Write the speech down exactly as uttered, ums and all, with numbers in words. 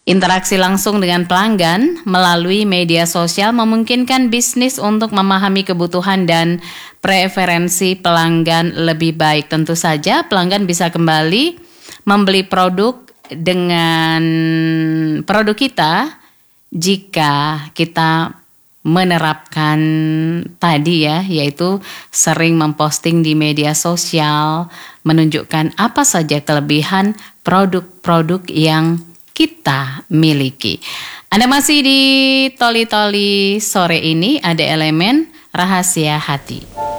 Interaksi langsung dengan pelanggan melalui media sosial memungkinkan bisnis untuk memahami kebutuhan dan preferensi pelanggan lebih baik. Tentu saja pelanggan bisa kembali membeli produk dengan produk kita jika kita menerapkan tadi ya, yaitu sering memposting di media sosial, menunjukkan apa saja kelebihan produk-produk yang kita miliki. Anda masih di Toli Toli sore ini, ada elemen rahasia hati.